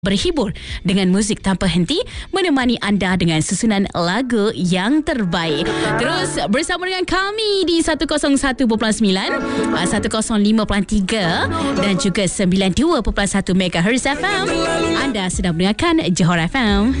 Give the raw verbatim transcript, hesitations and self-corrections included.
berhibur dengan muzik tanpa henti, menemani anda dengan susunan lagu yang terbaik. Terus bersama dengan kami di seratus satu perpuluhan sembilan, seratus lima perpuluhan tiga dan juga sembilan puluh dua perpuluhan satu megahertz F M. Anda sedang mendengarkan Johor F M.